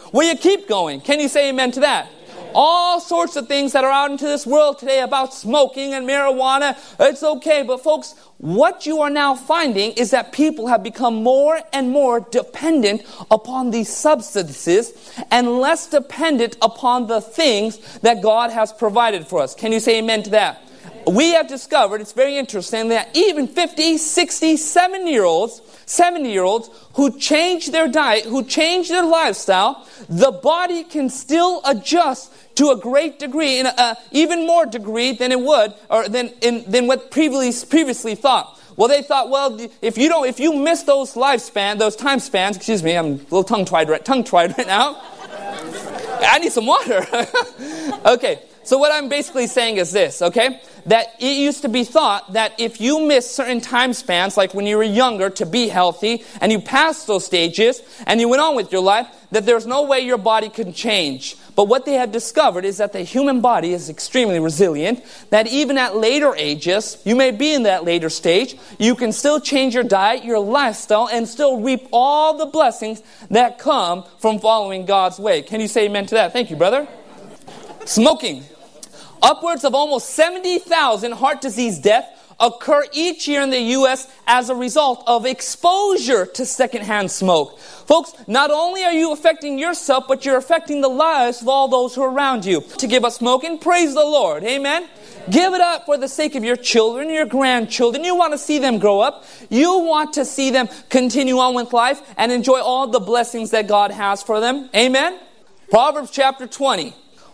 Will you keep going? Can you say amen to that? All sorts of things that are out into this world today about smoking and marijuana. It's okay. But folks, what you are now finding is that people have become more and more dependent upon these substances and less dependent upon the things that God has provided for us. Can you say amen to that? We have discovered, it's very interesting, that even 50, 60, 70-year-olds who change their diet, who change their lifestyle, the body can still adjust to a great degree, in even more degree than it would, or than what previously thought. Well, they thought, well, if you miss those time spans, excuse me, I'm a little tongue-tied right now. I need some water. Okay. So what I'm basically saying is this, okay? That it used to be thought that if you miss certain time spans, like when you were younger, to be healthy, and you passed those stages, and you went on with your life, that there's no way your body can change. But what they have discovered is that the human body is extremely resilient, that even at later ages, you may be in that later stage, you can still change your diet, your lifestyle, and still reap all the blessings that come from following God's way. Can you say amen to that? Thank you, brother. Smoking. Upwards of almost 70,000 heart disease deaths occur each year in the U.S. as a result of exposure to secondhand smoke. Folks, not only are you affecting yourself, but you're affecting the lives of all those who are around you. To give up smoking, praise the Lord. Amen? Give it up for the sake of your children, your grandchildren. You want to see them grow up. You want to see them continue on with life and enjoy all the blessings that God has for them. Amen? Proverbs chapter 20.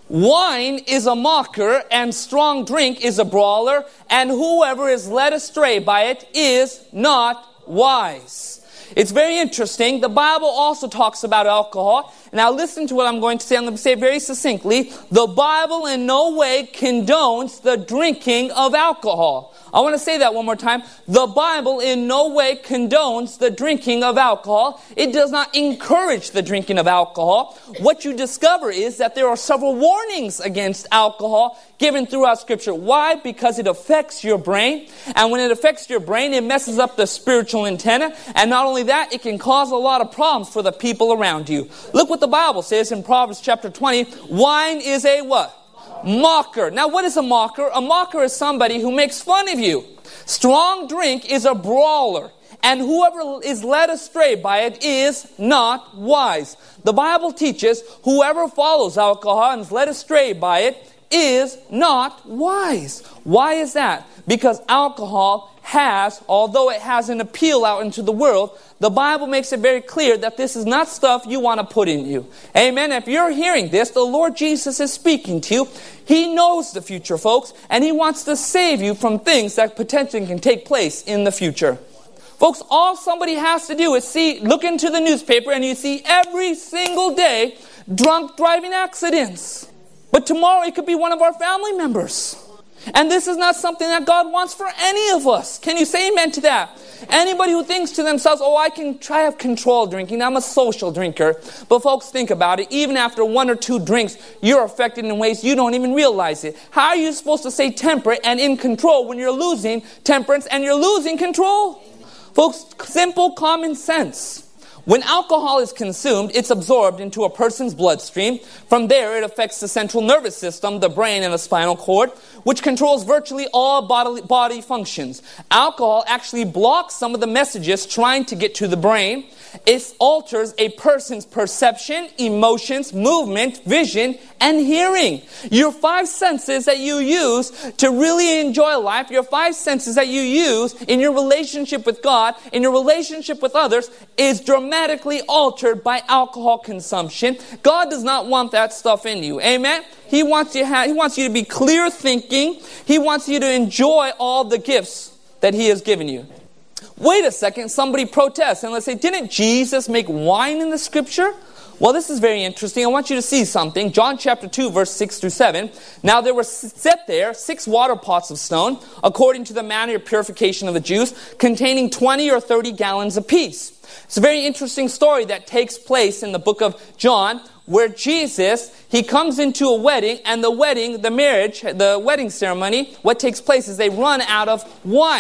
Wine is a mocker, and strong drink is a brawler, and whoever is led astray by it is not wise. It's very interesting. The Bible also talks about alcohol. Now listen to what I'm going to say. I'm going to say it very succinctly. The Bible in no way condones the drinking of alcohol. I want to say that one more time. The Bible in no way condones the drinking of alcohol. It does not encourage the drinking of alcohol. What you discover is that there are several warnings against alcohol given throughout Scripture. Why? Because it affects your brain. And when it affects your brain, it messes up the spiritual antenna. And not only that, it can cause a lot of problems for the people around you. Look what the Bible says in Proverbs chapter 20. Wine is a what? Mocker. Now, what is a mocker? A mocker is somebody who makes fun of you. Strong drink is a brawler, and whoever is led astray by it is not wise. The Bible teaches whoever follows alcohol and is led astray by it is not wise. Why is that? Because alcohol has, although it has an appeal out into the world, the Bible makes it very clear that this is not stuff you want to put in you. Amen. If you're hearing this, the Lord Jesus is speaking to you. He knows the future, folks, and He wants to save you from things that potentially can take place in the future. Folks, all somebody has to do is look into the newspaper, and you see every single day drunk driving accidents. But tomorrow it could be one of our family members. And this is not something that God wants for any of us. Can you say amen to that? Anybody who thinks to themselves, I can try to have control drinking. I'm a social drinker. But folks, think about it. Even after one or two drinks, you're affected in ways you don't even realize it. How are you supposed to say temperate and in control when you're losing temperance and you're losing control? Folks, simple common sense. When alcohol is consumed, it's absorbed into a person's bloodstream. From there, it affects the central nervous system, the brain, and the spinal cord, which controls virtually all body functions. Alcohol actually blocks some of the messages trying to get to the brain. It alters a person's perception, emotions, movement, vision, and hearing. Your five senses that you use to really enjoy life, your five senses that you use in your relationship with God, in your relationship with others, is dramatically altered by alcohol consumption. God does not want that stuff in you. Amen? He wants you to be clear thinking. He wants you to enjoy all the gifts that He has given you. Wait a second, somebody protests and let's say, didn't Jesus make wine in the Scripture? Well, this is very interesting. I want you to see something. John chapter 2, verse 6 through 7. Now there were set there 6 water pots of stone, according to the manner of purification of the Jews, containing 20 or 30 gallons apiece. It's a very interesting story that takes place in the book of John, where Jesus, He comes into a wedding, and the wedding ceremony, what takes place is they run out of wine.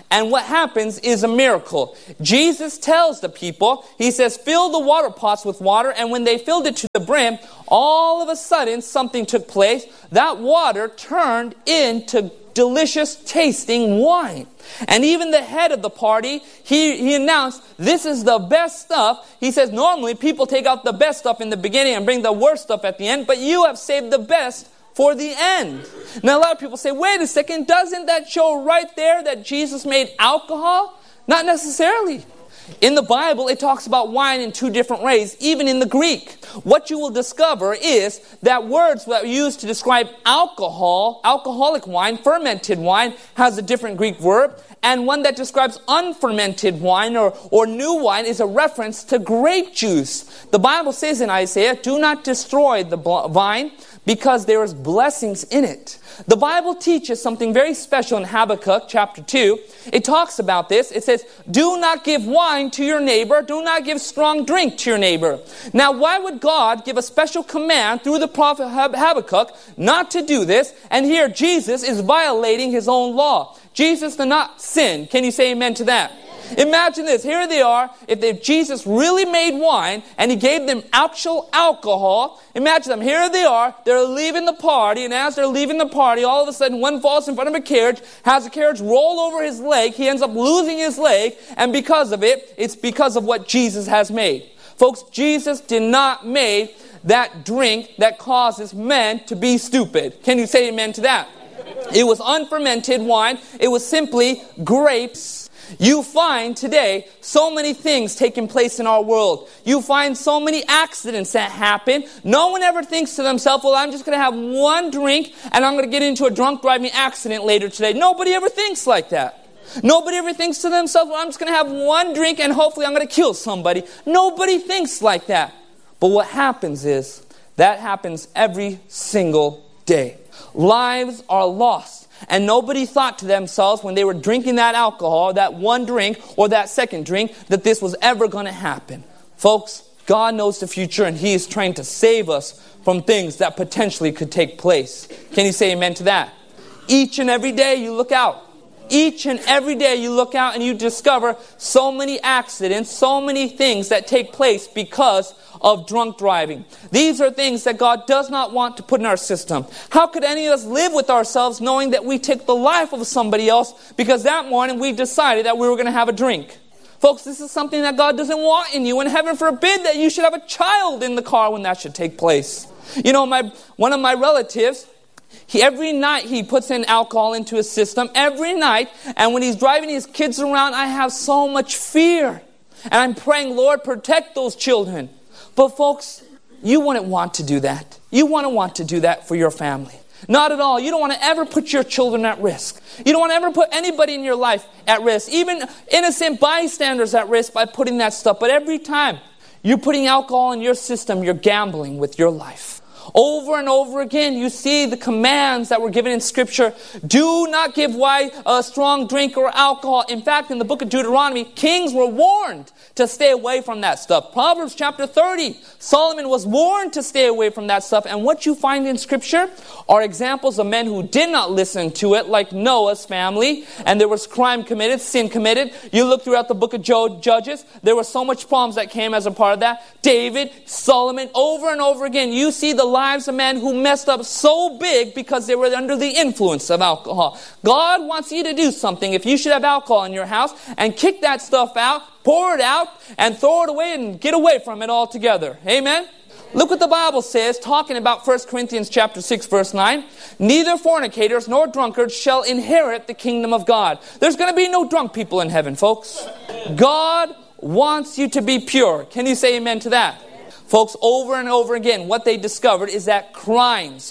And what happens is a miracle. Jesus tells the people, he says, fill the water pots with water. And when they filled it to the brim, all of a sudden something took place. That water turned into delicious tasting wine. And even the head of the party, he announced, this is the best stuff. He says, normally people take out the best stuff in the beginning and bring the worst stuff at the end, but you have saved the best for the end. Now a lot of people say, wait a second, doesn't that show right there that Jesus made alcohol? Not necessarily. In the Bible, it talks about wine in two different ways, even in the Greek. What you will discover is that words that are used to describe alcohol, alcoholic wine, fermented wine, has a different Greek verb. And one that describes unfermented wine or new wine is a reference to grape juice. The Bible says in Isaiah, do not destroy the vine because there is blessings in it. The Bible teaches something very special in Habakkuk chapter 2. It talks about this. It says, do not give wine to your neighbor. Do not give strong drink to your neighbor. Now, why would God give a special command through the prophet Habakkuk not to do this? And here Jesus is violating his own law. Jesus did not sin. Can you say amen to that? Imagine this. Here they are. If Jesus really made wine and he gave them actual alcohol, imagine them. Here they are. They're leaving the party. And as they're leaving the party, all of a sudden one falls in front of a carriage, has the carriage roll over his leg. He ends up losing his leg. And because of it, it's because of what Jesus has made. Folks, Jesus did not make that drink that causes men to be stupid. Can you say amen to that? It was unfermented wine. It was simply grapes. You find today so many things taking place in our world. You find so many accidents that happen. No one ever thinks to themselves, well, I'm just going to have one drink and I'm going to get into a drunk driving accident later today. Nobody ever thinks like that. Nobody ever thinks to themselves, well, I'm just going to have one drink and hopefully I'm going to kill somebody. Nobody thinks like that. But what happens is, that happens every single day. Lives are lost. And nobody thought to themselves when they were drinking that alcohol, that one drink or that second drink, that this was ever going to happen. Folks, God knows the future and He is trying to save us from things that potentially could take place. Can you say amen to that? Each and every day you look out. Each and every day you look out and you discover so many accidents, so many things that take place because of drunk driving. These are things that God does not want to put in our system. How could any of us live with ourselves knowing that we take the life of somebody else because that morning we decided that we were going to have a drink? Folks, this is something that God doesn't want in you. And heaven forbid that you should have a child in the car when that should take place. You know, one of my relatives, every night he puts in alcohol into his system, every night. And when he's driving his kids around, I have so much fear. And I'm praying, Lord, protect those children. But folks, you wouldn't want to do that. You wouldn't want to do that for your family. Not at all. You don't want to ever put your children at risk. You don't want to ever put anybody in your life at risk. Even innocent bystanders at risk by putting that stuff. But every time you're putting alcohol in your system, you're gambling with your life. Over and over again, you see the commands that were given in Scripture. Do not give wine, strong drink, or alcohol. In fact, in the book of Deuteronomy, kings were warned to stay away from that stuff. Proverbs chapter 30, Solomon was warned to stay away from that stuff. And what you find in Scripture are examples of men who did not listen to it, like Noah's family. And there was crime committed, sin committed. You look throughout the book of Judges, there were so much problems that came as a part of that. David, Solomon, over and over again, you see the lives of men who messed up so big because they were under the influence of alcohol. God wants you to do something. If you should have alcohol in your house, and kick that stuff out, pour it out, and throw it away and get away from it altogether. Amen? Look what the Bible says, talking about 1 Corinthians chapter 6, verse 9. Neither fornicators nor drunkards shall inherit the kingdom of God. There's going to be no drunk people in heaven, folks. God wants you to be pure. Can you say amen to that? Folks, over and over again, what they discovered is that crimes,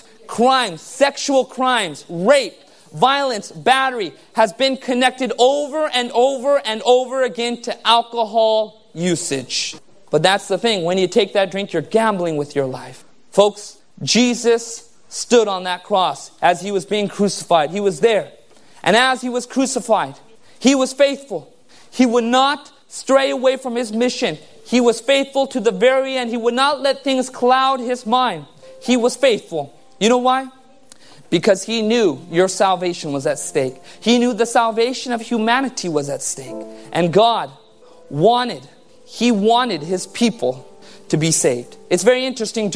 sexual crimes, rape, violence, battery has been connected over and over and over again to alcohol usage. But that's the thing. When you take that drink, you're gambling with your life. Folks, Jesus stood on that cross as He was being crucified. He was there. And as He was crucified, He was faithful. He would not stray away from His mission. He was faithful to the very end. He would not let things cloud His mind. He was faithful. You know why? because He knew your salvation was at stake. He knew the salvation of humanity was at stake. And God wanted His people to be saved. It's very interesting